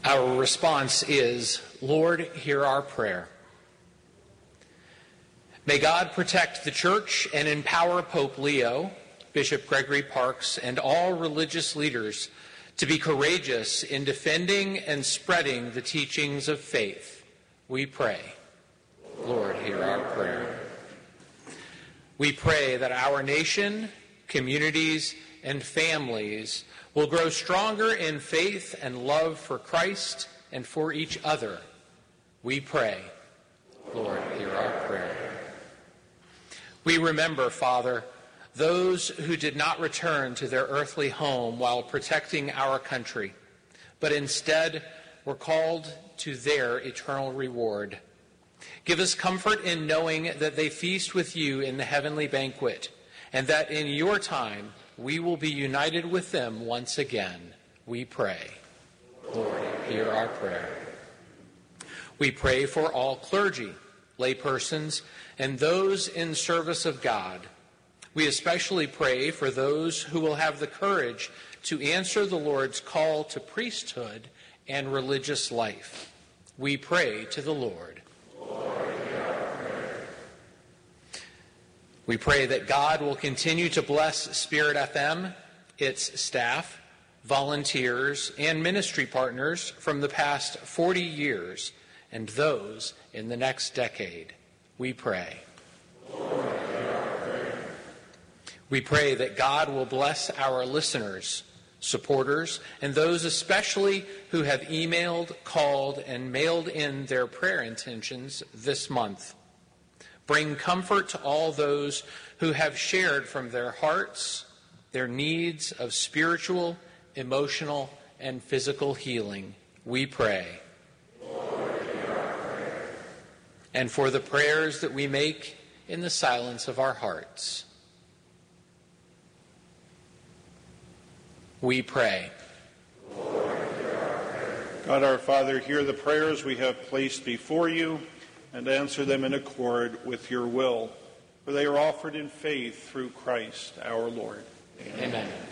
Our response is, Lord, hear our prayer. May God protect the Church and empower Pope Leo, Bishop Gregory Parkes, and all religious leaders to be courageous in defending and spreading the teachings of faith. We pray. Lord, hear our prayer. We pray that our nation, communities, and families will grow stronger in faith and love for Christ and for each other. We pray. Lord, hear our prayer. We remember, Father, those who did not return to their earthly home while protecting our country, but instead were called to their eternal reward. Give us comfort in knowing that they feast with you in the heavenly banquet, and that in your time we will be united with them once again. We pray. Lord, hear our prayer. We pray for all clergy, laypersons, and those in service of God. We especially pray for those who will have the courage to answer the Lord's call to priesthood and religious life. We pray to the Lord. Lord, hear our prayer. We pray that God will continue to bless Spirit FM, its staff, volunteers, and ministry partners from the past 40 years and those in the next decade. We pray. Lord, hear our prayer. We pray that God will bless our listeners, supporters, and those especially who have emailed, called, and mailed in their prayer intentions this month. Bring comfort to all those who have shared from their hearts their needs of spiritual, emotional, and physical healing. We pray. Lord, hear our prayer. And for the prayers that we make in the silence of our hearts. We pray. Lord, hear our prayer. God our Father, hear the prayers we have placed before you and answer them in accord with your will, for they are offered in faith through Christ our Lord. Amen.